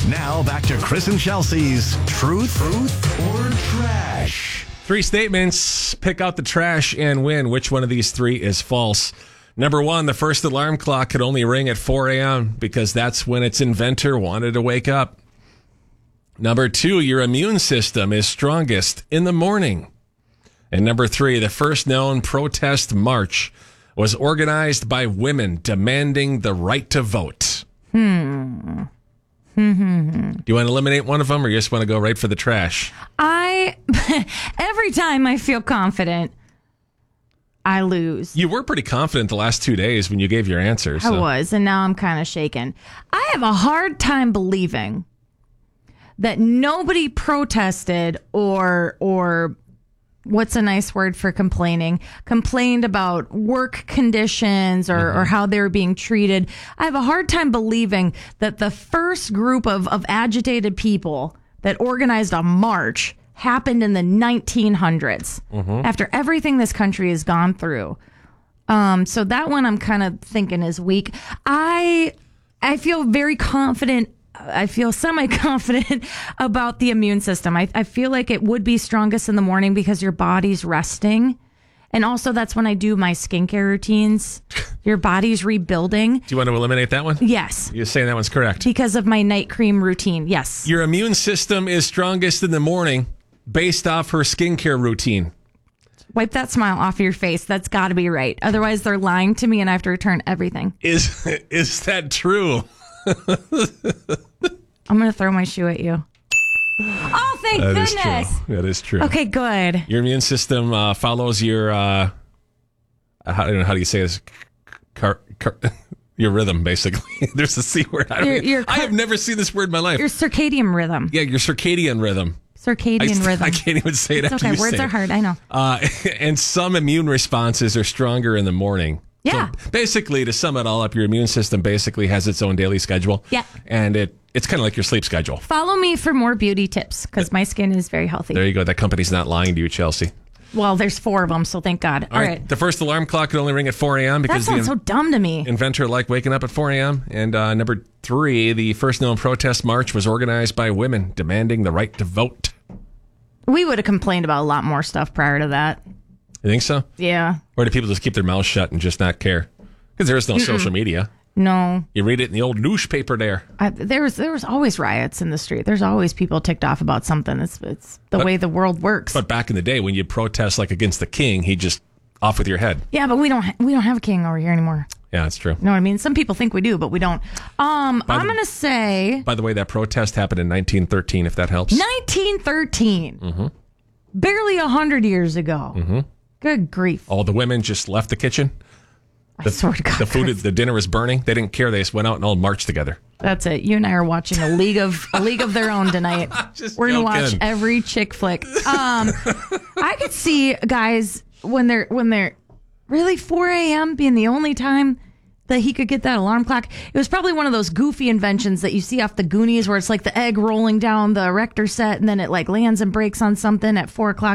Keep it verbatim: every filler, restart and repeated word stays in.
Now back to Chris and Chelsea's Truth, Truth or Trash. Three statements. Pick out the trash and win. Which one of these three is false? Number one, the first alarm clock could only ring at four a.m. because that's when its inventor wanted to wake up. Number two, your immune system is strongest in the morning. And number three, the first known protest march was organized by women demanding the right to vote. Hmm. Do you want to eliminate one of them, or you just want to go right for the trash? I, every time I feel confident, I lose. You were pretty confident the last two days when you gave your answer. So. I was, and now I'm kind of shaken. I have a hard time believing that nobody protested or or what's a nice word for complaining? Complained about work conditions or, mm-hmm. or how they were being treated. I have a hard time believing that the first group of, of agitated people that organized a march happened in the nineteen hundreds mm-hmm. after everything this country has gone through. Um, so that one I'm kind of thinking is weak. I I feel very confident. I feel semi-confident about the immune system. I, I feel like it would be strongest in the morning because your body's resting. And also that's when I do my skincare routines. Your body's rebuilding. Do you want to eliminate that one? Yes. You're saying that one's correct. Because of my night cream routine. Yes. Your immune system is strongest in the morning based off her skincare routine. Wipe that smile off your face. That's got to be right. Otherwise, they're lying to me and I have to return everything. Is is that true? I'm going to throw my shoe at you. Oh, thank that goodness. Is true. That is true. Okay, good. Your immune system uh, follows your, uh, how, I don't know, how do you say this? Car, car, your rhythm, basically. There's a C word. I, don't Your- even- your I car- have never seen this word in my life. Your circadian rhythm. Yeah, your circadian rhythm. Circadian I, rhythm. I can't even say it It's after okay. you Words say are it. hard. I know. Uh, and some immune responses are stronger in the morning. Yeah. So basically, to sum it all up, your immune system basically has its own daily schedule. Yeah. And it it's kind of like your sleep schedule. Follow me for more beauty tips because my skin is very healthy. There you go. That company's not lying to you, Chelsea. Well, there's four of them, so thank God. All right. The first alarm clock could only ring at four a.m. That because the sounds so dumb to me. inventor liked waking up at four a.m. And uh, number three, the first known protest march was organized by women demanding the right to vote. We would have complained about a lot more stuff prior to that. You think so? Yeah. Or do people just keep their mouths shut and just not care? Because there is no Mm-mm. social media. No. You read it in the old newspaper there. I, there was there was always riots in the street. There's always people ticked off about something. It's it's the But- way the world works. But back in the day, when you protest like against the king, he just off with your head. yeah, but we don't ha- we don't have a king over here anymore. Yeah, that's true. You know what I mean? Some people think we do, but we don't. Um, By I'm the- gonna say By the way, that protest happened in nineteen thirteen, if that helps. nineteen thirteen. Mm-hmm. Barely a hundred years ago. Mm-hmm. Good grief! All the women just left the kitchen. I swear to God, The food, Chris. the dinner was burning. They didn't care. They just went out and all marched together. That's it. You and I are watching a league of a league of their own tonight. Just We're gonna joking. watch every chick flick. Um, I could see guys when they're when they're really four a.m. being the only time that he could get that alarm clock. It was probably one of those goofy inventions that you see off the Goonies, where it's like the egg rolling down the erector set and then it like lands and breaks on something at four o'clock.